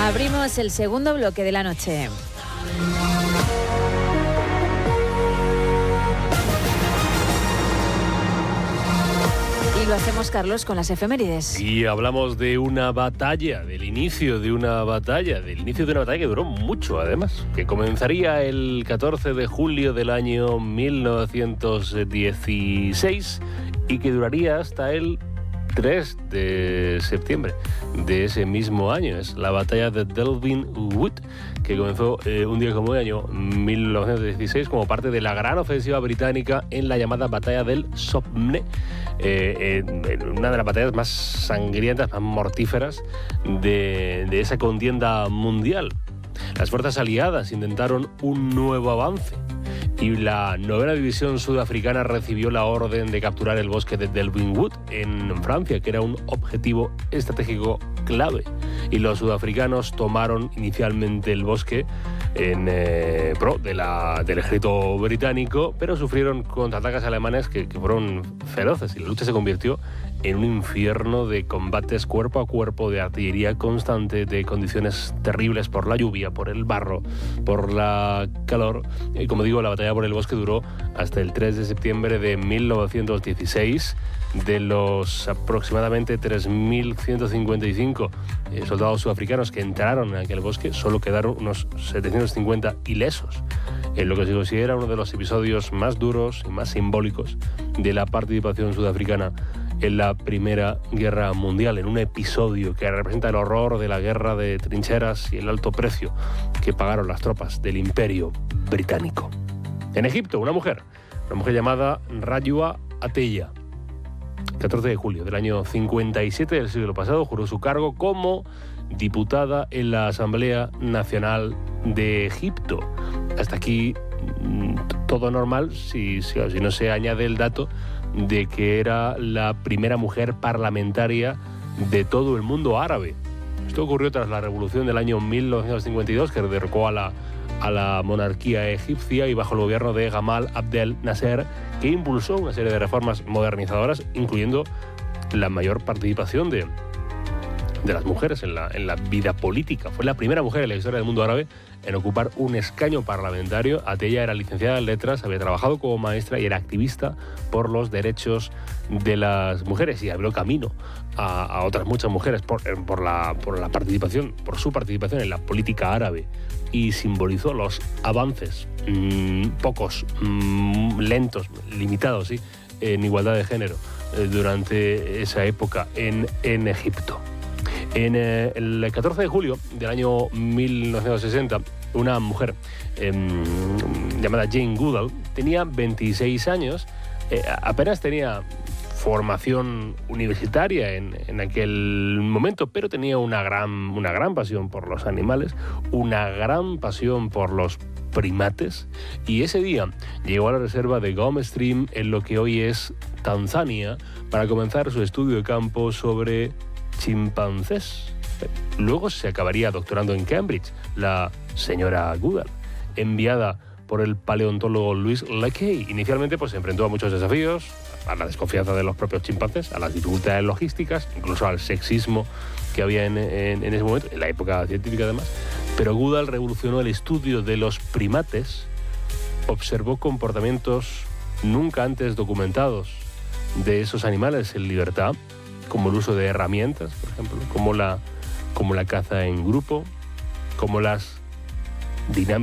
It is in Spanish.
Abrimos el segundo bloque de la noche. Y lo hacemos, Carlos, con las efemérides. Y hablamos de una batalla, del inicio de una batalla que duró mucho, además, que comenzaría el 14 de julio del año 1916 y que duraría hasta el 3 de septiembre de ese mismo año. Es la batalla de Delvin Wood, que comenzó un día como el año 1916 como parte de la gran ofensiva británica en la llamada batalla del Somme, una de las batallas más sangrientas, más mortíferas de esa contienda mundial. Las fuerzas aliadas intentaron un nuevo avance y la 9ª División Sudafricana recibió la orden de capturar el bosque de Delvin Wood en Francia, que era un objetivo estratégico clave. Y los sudafricanos tomaron inicialmente el bosque en pro del ejército británico, pero sufrieron contraataques alemanes que fueron feroces y la lucha se convirtió en un infierno de combates cuerpo a cuerpo, de artillería constante, de condiciones terribles por la lluvia, por el barro, por la calor. Y como digo, la batalla por el bosque duró hasta el 3 de septiembre de 1916. De los aproximadamente 3.155 soldados sudafricanos que entraron en aquel bosque, solo quedaron unos 750 ilesos, en lo que se considera uno de los episodios más duros y más simbólicos de la participación sudafricana en la Primera Guerra Mundial, en un episodio que representa el horror de la guerra de trincheras y el alto precio que pagaron las tropas del Imperio Británico. En Egipto, una mujer llamada Rajwa Ateya, 14 de julio del año 57 del siglo pasado, juró su cargo como diputada en la Asamblea Nacional de Egipto. Hasta aquí todo normal, si no se añade el dato de que era la primera mujer parlamentaria de todo el mundo árabe. Esto ocurrió tras la revolución del año 1952, que derrocó a la monarquía egipcia y bajo el gobierno de Gamal Abdel Nasser, que impulsó una serie de reformas modernizadoras, incluyendo la mayor participación de las mujeres en la vida política. Fue la primera mujer en la historia del mundo árabe en ocupar un escaño parlamentario. Ateya era licenciada en letras, había trabajado como maestra y era activista por los derechos de las mujeres y abrió camino a otras muchas mujeres por su participación en la política árabe, y simbolizó los avances pocos, lentos, limitados, ¿sí?, en igualdad de género durante esa época en Egipto. En el 14 de julio del año 1960, una mujer llamada Jane Goodall tenía 26 años, apenas tenía formación universitaria en aquel momento, pero tenía una gran pasión por los animales, una gran pasión por los primates, y ese día llegó a la reserva de Gom Stream, en lo que hoy es Tanzania, para comenzar su estudio de campo sobre chimpancés. Luego se acabaría doctorando en Cambridge, la señora Goodall, enviada por el paleontólogo Louis Leakey. Inicialmente se enfrentó a muchos desafíos, a la desconfianza de los propios chimpancés, a las dificultades logísticas, incluso al sexismo que había en ese momento, en la época científica además. Pero Goodall revolucionó el estudio de los primates, observó comportamientos nunca antes documentados de esos animales en libertad, como el uso de herramientas, por ejemplo, como la caza en grupo, como las dinámicas